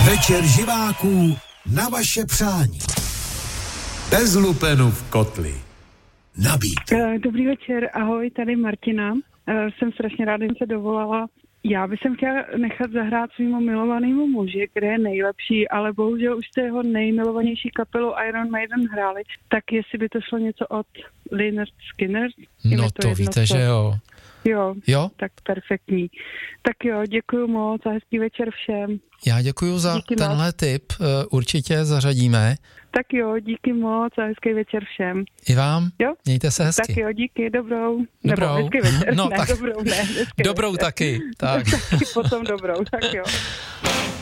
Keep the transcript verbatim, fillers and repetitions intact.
Večer živáků na vaše přání. Bez lupenu v kotli. Nabít. Dobrý večer, ahoj, tady Martina. Jsem strašně ráda, že jsem se dovolala. Já bych chtěla nechat zahrát svýmu milovanému muži, kde je nejlepší, ale bohužel už jste jeho nejmilovanější kapelu Iron Maiden hráli, tak jestli by to šlo něco od Lynyrd Skynyrd? No to, to víte, co? Že jo. Jo, jo, tak perfektní. Tak jo, děkuju moc a hezký večer všem. Já děkuju za díky tenhle moc. Tip, určitě zařadíme. Tak jo, díky moc a hezký večer všem. I vám, jo? Mějte se hezky. Tak jo, díky, dobrou. Dobrou. Nebo hezký večer, no, ne, tak, dobrou, ne, hezký dobrou večer. taky. Tak. Taky potom dobrou, tak jo.